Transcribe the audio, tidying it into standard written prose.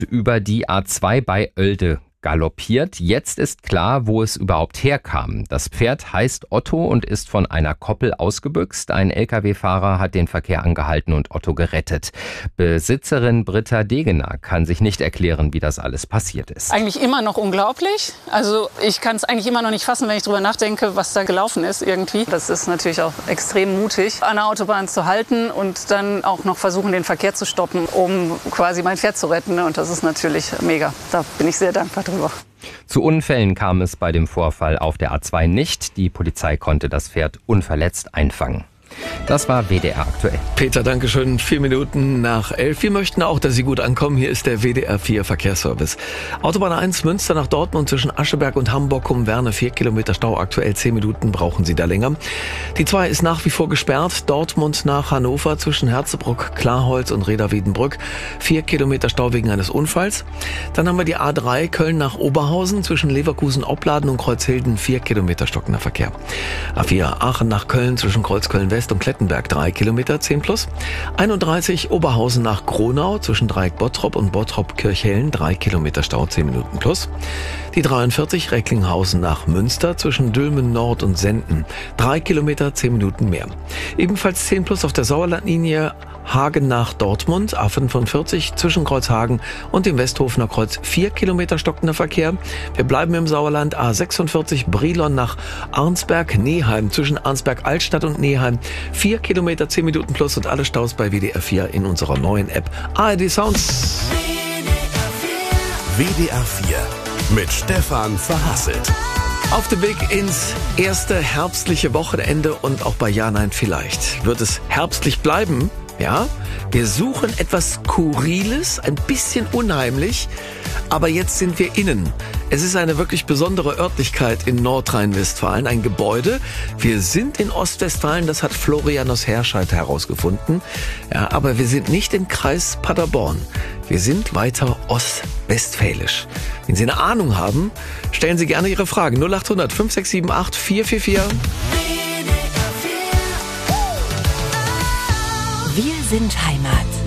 über die A2 bei Oelde galoppiert. Jetzt ist klar, wo es überhaupt herkam. Das Pferd heißt Otto und ist von einer Koppel ausgebüxt. Ein Lkw-Fahrer hat den Verkehr angehalten und Otto gerettet. Besitzerin Britta Degener kann sich nicht erklären, wie das alles passiert ist. Eigentlich immer noch unglaublich. Also ich kann es eigentlich immer noch nicht fassen, wenn ich drüber nachdenke, was da gelaufen ist irgendwie. Das ist natürlich auch extrem mutig, an der Autobahn zu halten und dann auch noch versuchen, den Verkehr zu stoppen, um quasi mein Pferd zu retten. Und das ist natürlich mega. Da bin ich sehr dankbar drüber. Zu Unfällen kam es bei dem Vorfall auf der A2 nicht. Die Polizei konnte das Pferd unverletzt einfangen. Das war WDR aktuell. Peter, danke schön. 11:04. Wir möchten auch, dass Sie gut ankommen. Hier ist der WDR 4 Verkehrsservice. Autobahn 1 Münster nach Dortmund zwischen Ascheberg und Hamburg-Werne. 4 Kilometer Stau. Aktuell 10 Minuten brauchen Sie da länger. Die 2 ist nach wie vor gesperrt. Dortmund nach Hannover zwischen Herzebruck, Klarholz und Reda-Wiedenbrück. 4 Kilometer Stau wegen eines Unfalls. Dann haben wir die A3 Köln nach Oberhausen zwischen Leverkusen-Opladen und Kreuzhilden. 4 Kilometer stockender Verkehr. A4 Aachen nach Köln zwischen Kreuzköln-West und Klettenberg 3 Kilometer, 10+. 31 Oberhausen nach Gronau zwischen Dreieck Bottrop und Bottrop-Kirchhellen 3 Kilometer Stau, 10 Minuten plus. Die 43 Recklinghausen nach Münster zwischen Dülmen Nord und Senden 3 Kilometer, 10 Minuten mehr. Ebenfalls 10+ auf der Sauerlandlinie Hagen nach Dortmund, A45 zwischen Kreuzhagen und dem Westhofener Kreuz 4 Kilometer stockender Verkehr. Wir bleiben im Sauerland, A46 Brilon nach Arnsberg-Neheim zwischen Arnsberg-Altstadt und Neheim 4 Kilometer, 10 Minuten plus und alle Staus bei WDR 4 in unserer neuen App ARD Sounds. WDR 4 mit Stefan Verhasselt. Auf dem Weg ins erste herbstliche Wochenende und auch bei Ja, Nein, vielleicht. Wird es herbstlich bleiben? Ja, wir suchen etwas Skurriles, ein bisschen unheimlich, aber jetzt sind wir innen. Es ist eine wirklich besondere Örtlichkeit in Nordrhein-Westfalen, ein Gebäude. Wir sind in Ostwestfalen, das hat Florianus Herscheid herausgefunden. Ja, aber wir sind nicht im Kreis Paderborn. Wir sind weiter ostwestfälisch. Wenn Sie eine Ahnung haben, stellen Sie gerne Ihre Fragen. 0800 5678 444. Wir sind Heimat.